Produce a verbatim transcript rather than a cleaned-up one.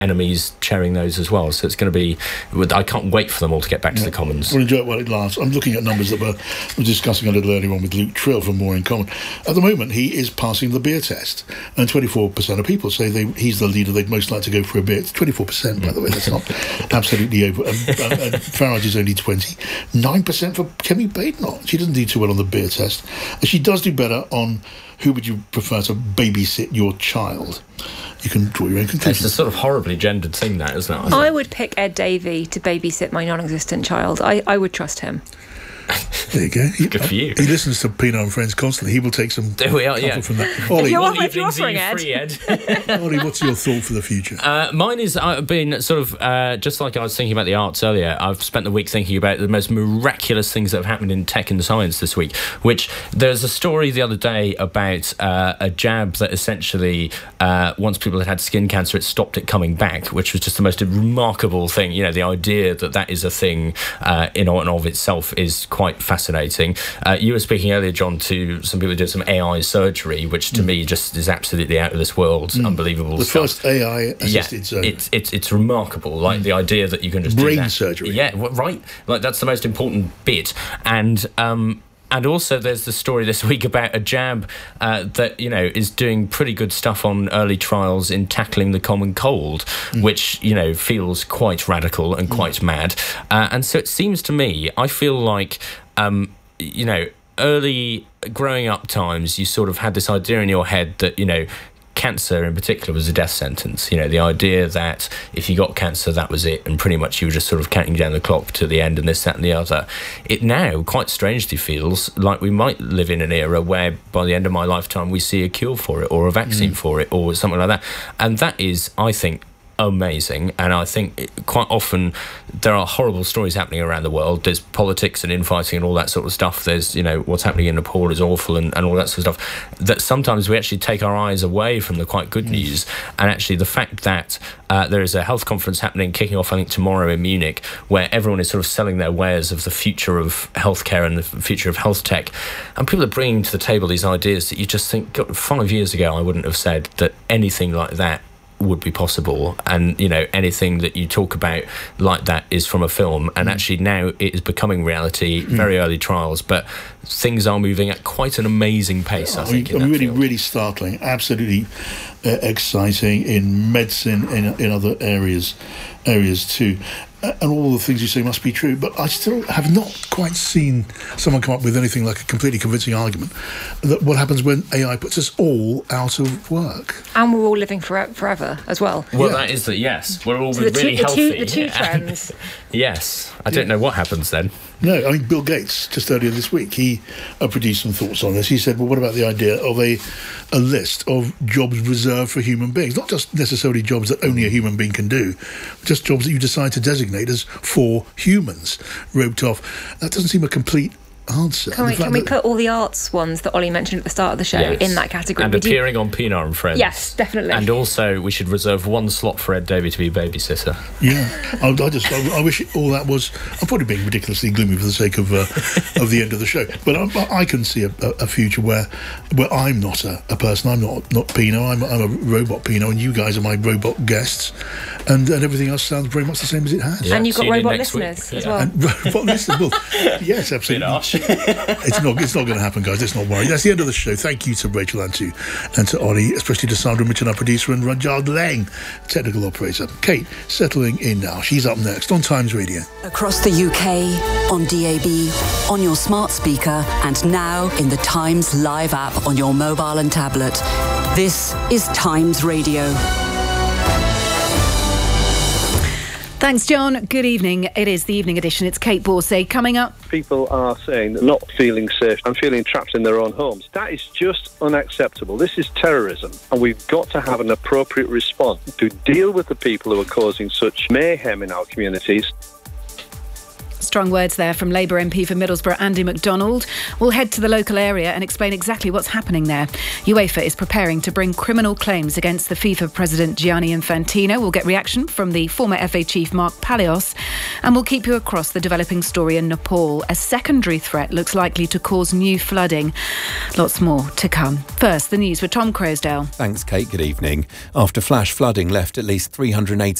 enemies sharing those as well. So it's going to be... I can't wait for them all to get back to yeah. the Commons. We'll enjoy it while it lasts. I'm looking at numbers that were, we were discussing a little earlier on with Luke Trill from More in Common. At the moment, he is passing the beer test. And twenty-four percent of people say they, he's the leader they'd most like to go for a beer. It's twenty-four percent, by the way. That's not absolutely over. Um, and, and Farage is only twenty. nine percent for Kemi Badenoch. She doesn't do too well on the beer test. She does do better on who would you prefer to babysit your child. You can draw your own conclusions. It's a sort of horribly gendered thing, that, isn't it? I, I would pick Ed Davey to babysit my non-existent child. I, I would trust him. There you go. He, Good for you. He listens to Pino and Friends constantly. He will take some there we are, yeah. from that. Ollie, if you're, what if you're evenings are offering you Ed. free, Ed? Ollie, what's your thought for the future? Uh, mine is, I've been sort of, uh, just like I was thinking about the arts earlier, I've spent the week thinking about the most miraculous things that have happened in tech and science this week, which there's a story the other day about uh, a jab that essentially, uh, once people had had skin cancer, it stopped it coming back, which was just the most remarkable thing. You know, the idea that that is a thing uh, in and of itself is quite fascinating. Uh, you were speaking earlier, John, to some people who did some A I surgery, which to mm. me just is absolutely out of this world, mm. unbelievable the stuff. First A I-assisted yeah, surgery. It's, it's, it's remarkable, like mm. the idea that you can just Brain do that. surgery. Yeah, right. Like, that's the most important bit. And... Um, And also there's the story this week about a jab uh, that, you know, is doing pretty good stuff on early trials in tackling the common cold, mm. which, you know, feels quite radical and quite mm. mad. Uh, and so it seems to me, I feel like, um, you know, early growing up times, you sort of had this idea in your head that, you know, cancer in particular was a death sentence. You know, the idea that if you got cancer, that was it, and pretty much you were just sort of counting down the clock to the end and this, that and the other. It now quite strangely feels like we might live in an era where by the end of my lifetime we see a cure for it or a vaccine mm. for it or something like that. And that is, I think, amazing. And I think it, quite often there are horrible stories happening around the world. There's politics and infighting and all that sort of stuff. There's, you know, what's happening in Nepal is awful and, and all that sort of stuff, that sometimes we actually take our eyes away from the quite good news. And actually the fact that uh, there is a health conference happening, kicking off I think tomorrow in Munich, where everyone is sort of selling their wares of the future of healthcare and the future of health tech, and people are bringing to the table these ideas that you just think, God, five years ago I wouldn't have said that anything like that would be possible. And, you know, anything that you talk about like that is from a film, and mm. actually now it is becoming reality. mm. Very early trials, but things are moving at quite an amazing pace. I, I think mean, in that really field. really startling, absolutely uh, exciting in medicine, in, in other areas areas too. And all the things you say must be true, but I still have not quite seen someone come up with anything like a completely convincing argument that what happens when A I puts us all out of work. And we're all living for, forever as well. Well, yeah. that is the, yes, we're all so really the two, healthy. The two, the two trends. Yes, I don't know what happens then. No, I mean, Bill Gates, just earlier this week, he uh, produced some thoughts on this. He said, well, what about the idea of a, a list of jobs reserved for human beings? Not just necessarily jobs that only a human being can do, just jobs that you decide to designate as for humans, roped off. That doesn't seem a complete answer. Can we, can we put all the arts ones that Ollie mentioned at the start of the show yes. in that category? And we appearing do... on Pino and Friends. Yes, definitely. And also, we should reserve one slot for Ed Davey to be babysitter. Yeah, I, I just, I, I wish all that was. I'm probably being ridiculously gloomy for the sake of uh, of the end of the show, but I, I can see a, a future where where I'm not a, a person. I'm not not Pino. I'm, I'm a robot Pino, and you guys are my robot guests, and, and everything else sounds very much the same as it has. Yeah. And you've got robot listeners as yeah. well. And robot listeners, well, yes, absolutely. It's not. It's not going to happen, guys. Let's not worry. That's the end of the show. Thank you to Rachel and to and to Ollie, especially to Sandra Mitchell, our producer, and Rudyard Lang, technical operator. Kate, settling in now. She's up next on Times Radio. Across the U K, on D A B, on your smart speaker, and now in the Times Live app on your mobile and tablet. This is Times Radio. Thanks, John. Good evening. It is the evening edition. It's Kate Borsay. Coming up. People are saying they're not feeling safe and feeling trapped in their own homes. That is just unacceptable. This is terrorism, and we've got to have an appropriate response to deal with the people who are causing such mayhem in our communities. Strong words there from Labour M P for Middlesbrough, Andy MacDonald. We'll head to the local area and explain exactly what's happening there. UEFA is preparing to bring criminal claims against the FIFA president Gianni Infantino. We'll get reaction from the former F A chief Mark Palios, and we'll keep you across the developing story in Nepal. A secondary threat looks likely to cause new flooding. Lots more to come. First, the news with Tom Crosdale. Thanks, Kate. Good evening. After flash flooding left at least three hundred eighty